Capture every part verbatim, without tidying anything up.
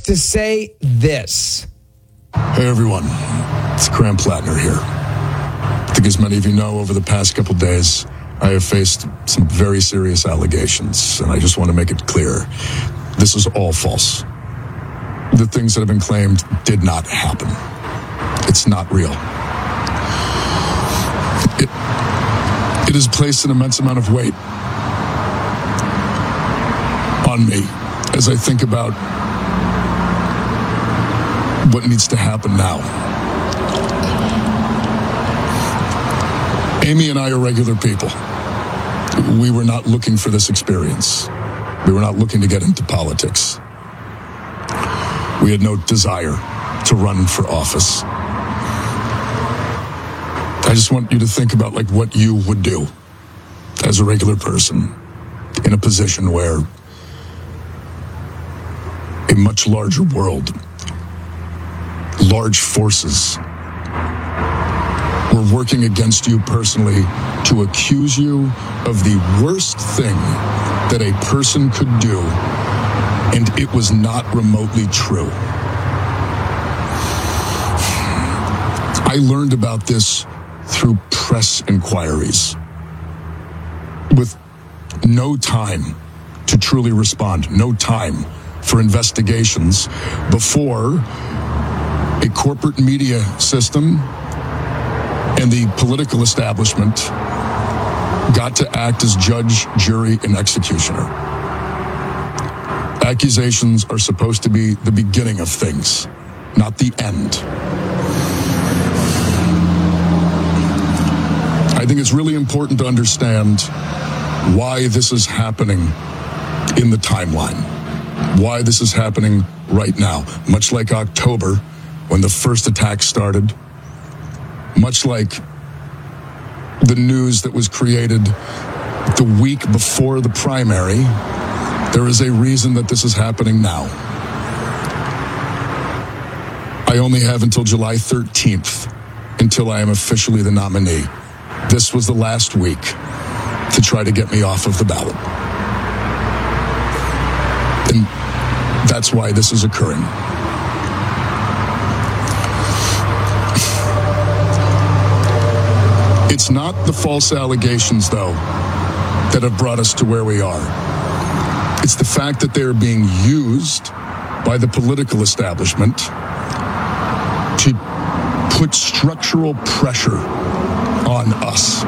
to say this. Hey, everyone. It's Graham Plattner here. I think as many of you know, over the past couple days, I have faced some very serious allegations, and I just want to make it clear. This is all false. The things that have been claimed did not happen. It's not real. It, it has placed an immense amount of weight on me as I think about what needs to happen now. Amy and I are regular people. We were not looking for this experience. We were not looking to get into politics. We had no desire to run for office. I just want you to think about like what you would do as a regular person in a position where a much larger world, large forces were working against you personally to accuse you of the worst thing that a person could do, and it was not remotely true. I learned about this through press inquiries with no time to truly respond, no time for investigations before a corporate media system and the political establishment got to act as judge, jury, and executioner. Accusations are supposed to be the beginning of things, not the end. I think it's really important to understand why this is happening in the timeline, why this is happening right now. Much like October, when the first attack started, much like the news that was created the week before the primary, there is a reason that this is happening now. I only have until July thirteenth until I am officially the nominee. This was the last week to try to get me off of the ballot. And that's why this is occurring. It's not the false allegations, though, that have brought us to where we are. It's the fact that they are being used by the political establishment to put structural pressure on us.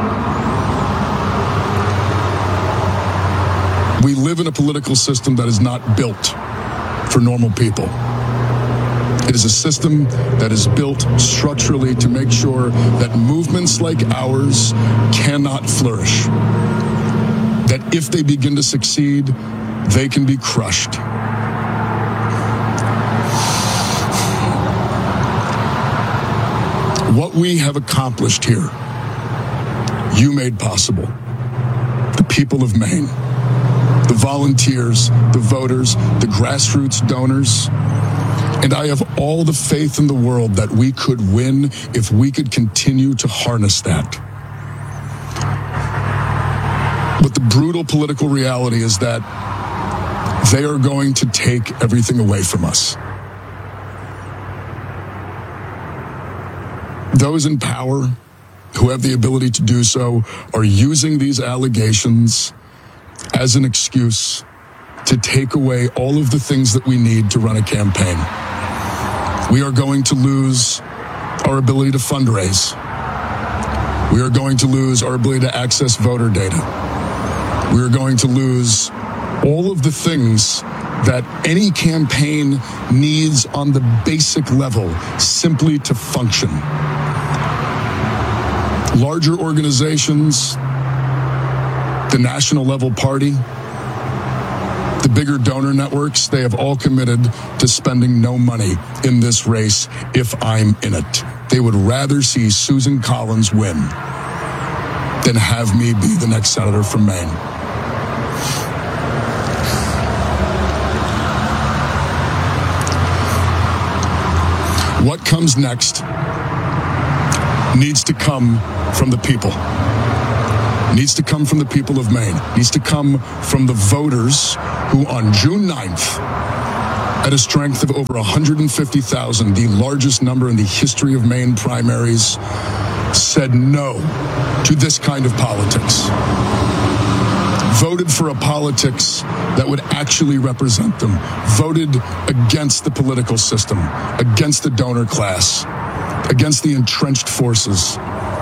We live in a political system that is not built for normal people. It is a system that is built structurally to make sure that movements like ours cannot flourish. That if they begin to succeed, they can be crushed. What we have accomplished here, you made possible. The people of Maine, the volunteers, the voters, the grassroots donors. And I have all the faith in the world that we could win if we could continue to harness that. But the brutal political reality is that they are going to take everything away from us. Those in power who have the ability to do so are using these allegations as an excuse to take away all of the things that we need to run a campaign. We are going to lose our ability to fundraise. We are going to lose our ability to access voter data. We are going to lose all of the things that any campaign needs on the basic level simply to function. Larger organizations, the national level party, the bigger donor networks, they have all committed to spending no money in this race if I'm in it. They would rather see Susan Collins win than have me be the next senator from Maine. What comes next needs to come from the people. Needs to come from the people of Maine. Needs to come from the voters who on June ninth at a strength of over one hundred fifty thousand, the largest number in the history of Maine primaries, said no to this kind of politics. Voted for a politics that would actually represent them. Voted against the political system, against the donor class, against the entrenched forces.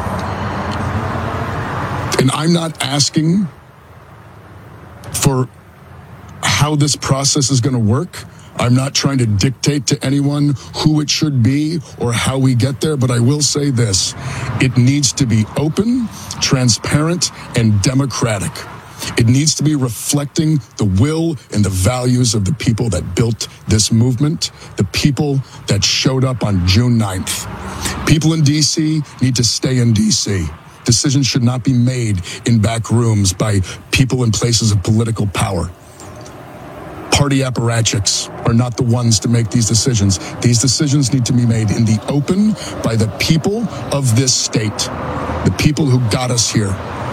And I'm not asking for how this process is going to work. I'm not trying to dictate to anyone who it should be or how we get there, but I will say this. It needs to be open, transparent, and democratic. It needs to be reflecting the will and the values of the people that built this movement, the people that showed up on June ninth. People in D C need to stay in D C. Decisions should not be made in back rooms by people in places of political power. Party apparatchiks are not the ones to make these decisions. These decisions need to be made in the open by the people of this state, the people who got us here.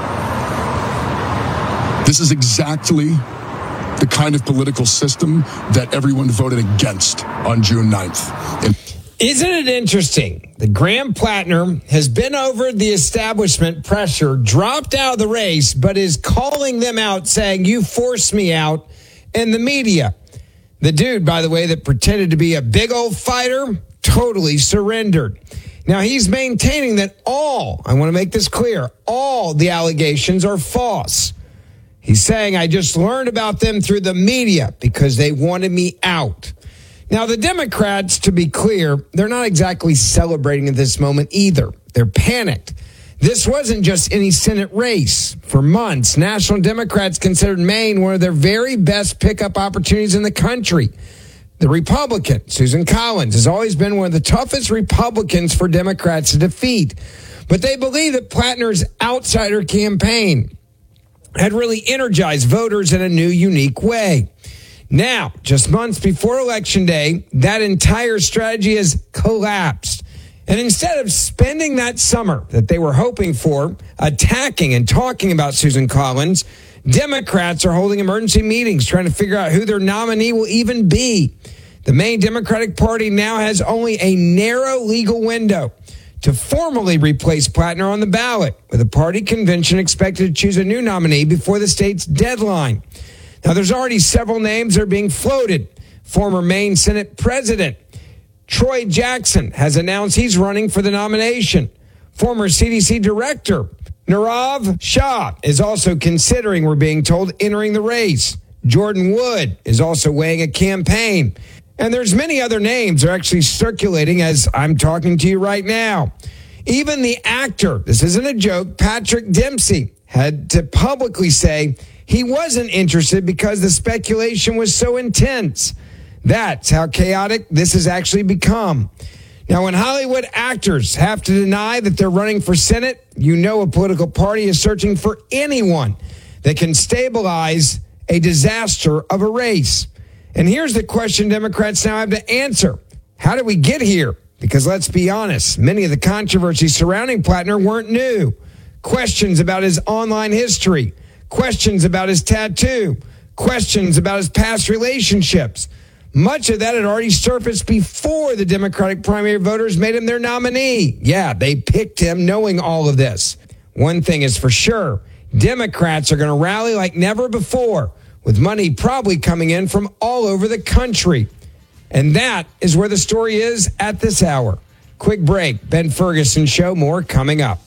This is exactly the kind of political system that everyone voted against on June ninth. And Isn't it interesting that Graham Plattner has been over the establishment pressure, dropped out of the race, but is calling them out, saying, you forced me out, in the media. The dude, by the way, that pretended to be a big old fighter, totally surrendered. Now, he's maintaining that all, I want to make this clear, all the allegations are false. He's saying, I just learned about them through the media because they wanted me out. Now, the Democrats, to be clear, they're not exactly celebrating at this moment either. They're panicked. This wasn't just any Senate race. For months, National Democrats considered Maine one of their very best pickup opportunities in the country. The Republican, Susan Collins, has always been one of the toughest Republicans for Democrats to defeat. But they believe that Plattner's outsider campaign had really energized voters in a new, unique way. Now, just months before Election Day, that entire strategy has collapsed. And instead of spending that summer that they were hoping for, attacking and talking about Susan Collins, Democrats are holding emergency meetings trying to figure out who their nominee will even be. The Maine Democratic Party now has only a narrow legal window to formally replace Plattner on the ballot, with a party convention expected to choose a new nominee before the state's deadline. Now, there's already several names that are being floated. Former Maine Senate President Troy Jackson has announced he's running for the nomination. Former C D C Director Nirav Shah is also considering, we're being told, entering the race. Jordan Wood is also weighing a campaign. And there's many other names that are actually circulating as I'm talking to you right now. Even the actor, this isn't a joke, Patrick Dempsey, had to publicly say he wasn't interested because the speculation was so intense. That's how chaotic this has actually become. Now, when Hollywood actors have to deny that they're running for Senate, you know a political party is searching for anyone that can stabilize a disaster of a race. And here's the question Democrats now have to answer. How did we get here? Because let's be honest, many of the controversies surrounding Plattner weren't new. Questions about his online history, questions about his tattoo, questions about his past relationships. Much of that had already surfaced before the Democratic primary voters made him their nominee. Yeah, they picked him knowing all of this. One thing is for sure, Democrats are going to rally like never before, with money probably coming in from all over the country. And that is where the story is at this hour. Quick break. Ben Ferguson Show. More coming up.